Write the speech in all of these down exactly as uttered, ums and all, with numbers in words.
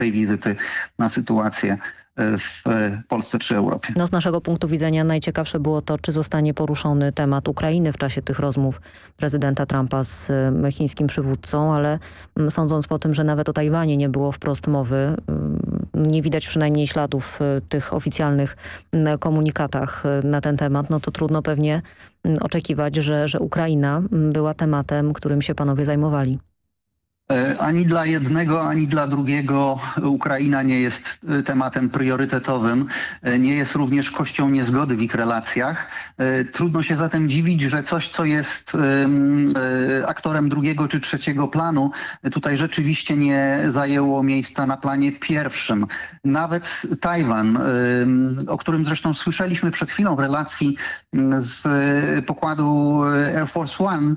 tej wizyty na sytuację w Polsce czy Europie. No z naszego punktu widzenia najciekawsze było to, czy zostanie poruszony temat Ukrainy w czasie tych rozmów prezydenta Trumpa z chińskim przywódcą, ale sądząc po tym, że nawet o Tajwanie nie było wprost mowy, nie widać przynajmniej śladów w tych oficjalnych komunikatach na ten temat, no to trudno pewnie oczekiwać, że, że Ukraina była tematem, którym się panowie zajmowali. Ani dla jednego, ani dla drugiego Ukraina nie jest tematem priorytetowym. Nie jest również kością niezgody w ich relacjach. Trudno się zatem dziwić, że coś, co jest aktorem drugiego czy trzeciego planu, tutaj rzeczywiście nie zajęło miejsca na planie pierwszym. Nawet Tajwan, o którym zresztą słyszeliśmy przed chwilą w relacji z pokładu Air Force One,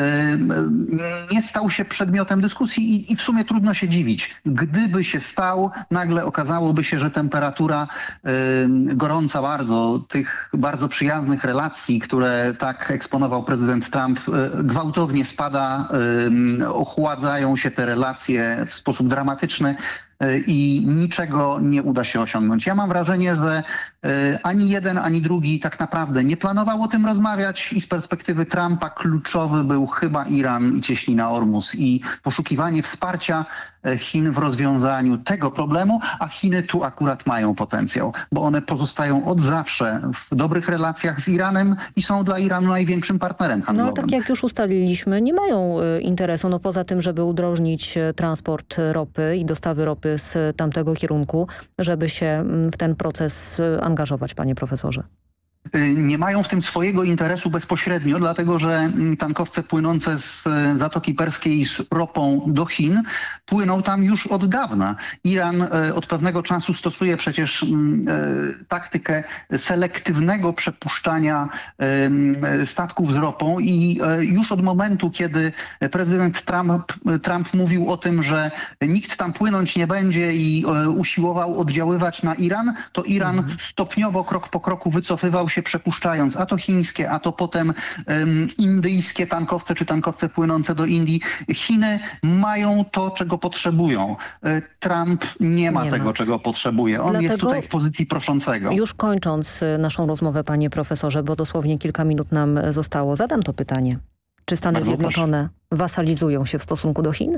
nie stał się przedmiotem dyskusji. I, I w sumie trudno się dziwić. Gdyby się stał, nagle okazałoby się, że temperatura y, gorąca bardzo tych bardzo przyjaznych relacji, które tak eksponował prezydent Trump, y, gwałtownie spada, y, ochładzają się te relacje w sposób dramatyczny i niczego nie uda się osiągnąć. Ja mam wrażenie, że ani jeden, ani drugi tak naprawdę nie planował o tym rozmawiać i z perspektywy Trumpa kluczowy był chyba Iran i cieśnina Ormus i poszukiwanie wsparcia Chin w rozwiązaniu tego problemu, a Chiny tu akurat mają potencjał, bo one pozostają od zawsze w dobrych relacjach z Iranem i są dla Iranu największym partnerem handlowym. No ale tak jak już ustaliliśmy, nie mają interesu, no poza tym, żeby udrożnić transport ropy i dostawy ropy z tamtego kierunku, żeby się w ten proces angażować, panie profesorze. Nie mają w tym swojego interesu bezpośrednio, dlatego że tankowce płynące z Zatoki Perskiej z ropą do Chin płyną tam już od dawna. Iran od pewnego czasu stosuje przecież taktykę selektywnego przepuszczania statków z ropą i już od momentu, kiedy prezydent Trump, Trump mówił o tym, że nikt tam płynąć nie będzie i usiłował oddziaływać na Iran, to Iran mhm. stopniowo, krok po kroku wycofywał się, przepuszczając a to chińskie, a to potem um, indyjskie tankowce czy tankowce płynące do Indii. Chiny mają to, czego potrzebują. Trump nie ma nie tego, ma. czego potrzebuje. On Dlatego jest tutaj w pozycji proszącego. Już kończąc naszą rozmowę, panie profesorze, bo dosłownie kilka minut nam zostało, zadam to pytanie. Czy Stany Bardzo Zjednoczone proszę. wasalizują się w stosunku do Chin?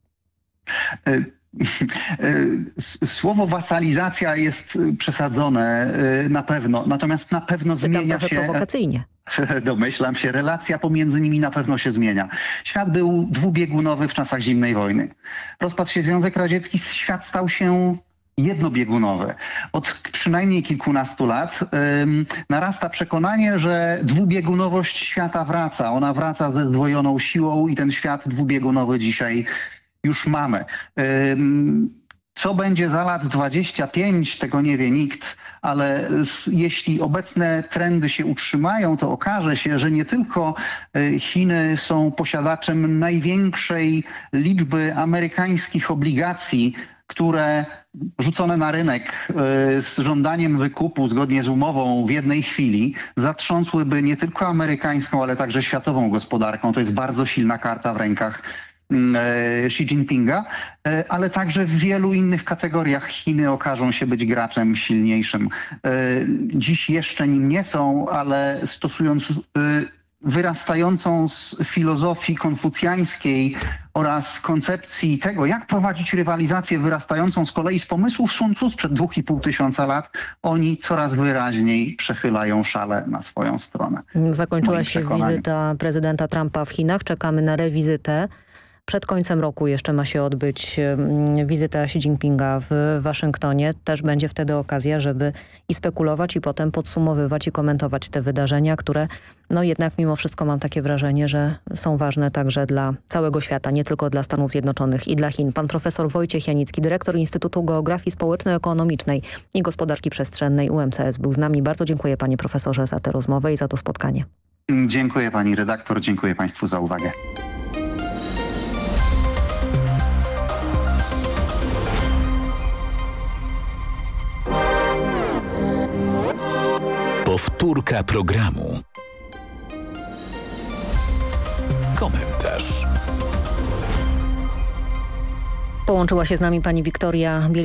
Słowo wasalizacja jest przesadzone na pewno, natomiast na pewno Pytam zmienia trochę się... prowokacyjnie. Domyślam się, relacja pomiędzy nimi na pewno się zmienia. Świat był dwubiegunowy w czasach zimnej wojny. Rozpadł się Związek Radziecki, świat stał się jednobiegunowy. Od przynajmniej kilkunastu lat ym, narasta przekonanie, że dwubiegunowość świata wraca. Ona wraca ze zdwojoną siłą i ten świat dwubiegunowy dzisiaj już mamy. Co będzie za lat dwadzieścia pięć, tego nie wie nikt, ale jeśli obecne trendy się utrzymają, to okaże się, że nie tylko Chiny są posiadaczem największej liczby amerykańskich obligacji, które rzucone na rynek z żądaniem wykupu zgodnie z umową w jednej chwili zatrząsłyby nie tylko amerykańską, ale także światową gospodarką. To jest bardzo silna karta w rękach Xi Jinpinga, ale także w wielu innych kategoriach Chiny okażą się być graczem silniejszym. Dziś jeszcze nim nie są, ale stosując wyrastającą z filozofii konfucjańskiej oraz koncepcji tego, jak prowadzić rywalizację wyrastającą z kolei z pomysłów Sun Tzu sprzed dwóch i pół tysiąca lat, oni coraz wyraźniej przechylają szale na swoją stronę. Zakończyła się wizyta prezydenta Trumpa w Chinach. Czekamy na rewizytę. Przed końcem roku jeszcze ma się odbyć wizyta Xi Jinpinga w Waszyngtonie. Też będzie wtedy okazja, żeby i spekulować, i potem podsumowywać i komentować te wydarzenia, które no jednak mimo wszystko mam takie wrażenie, że są ważne także dla całego świata, nie tylko dla Stanów Zjednoczonych i dla Chin. Pan profesor Wojciech Janicki, dyrektor Instytutu Geografii Społeczno-Ekonomicznej i Gospodarki Przestrzennej U M C S był z nami. Bardzo dziękuję panie profesorze za tę rozmowę i za to spotkanie. Dziękuję pani redaktor, dziękuję państwu za uwagę. Powtórka programu. Komentarz. Połączyła się z nami pani Wiktoria Biel